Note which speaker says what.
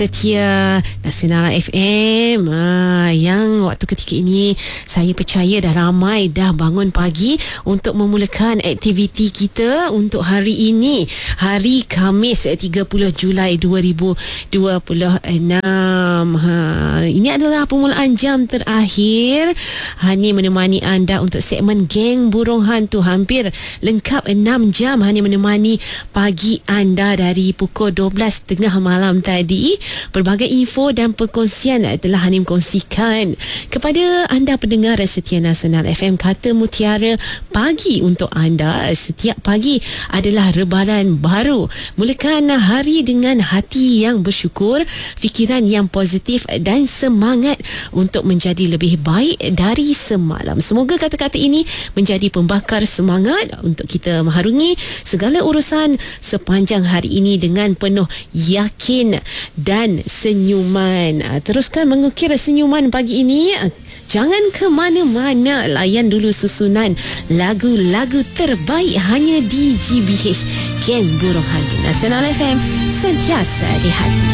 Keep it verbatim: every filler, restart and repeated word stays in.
Speaker 1: setia Nasional F M, ah, yang waktu ketika ini saya percaya dah ramai dah bangun pagi untuk memulakan aktiviti kita untuk hari ini, hari Khamis tiga puluh Julai dua ribu dua puluh enam. Ha, ini adalah permulaan jam terakhir Hani menemani anda untuk segmen Geng Burung Hantu. Hampir lengkap enam jam Hani menemani pagi anda dari pukul dua belas tiga puluh malam tadi. Pelbagai info dan perkongsian telah Hani kongsikan kepada anda pendengar setia Nasional F M. Kata mutiara pagi untuk anda setiap pagi adalah rebahan baru. Mulakan hari dengan hati yang bersyukur, fikiran yang positif dan semangat untuk menjadi lebih baik dari semalam. Semoga kata-kata ini menjadi pembakar semangat untuk kita mengharungi segala urusan sepanjang hari ini dengan penuh yakin dan senyuman. Teruskan mengukir senyuman pagi ini. Jangan ke mana-mana, layan dulu susunan lagu-lagu terbaik hanya di G B H Geng Burung Hantu Nasional F M, sentiasa di hati.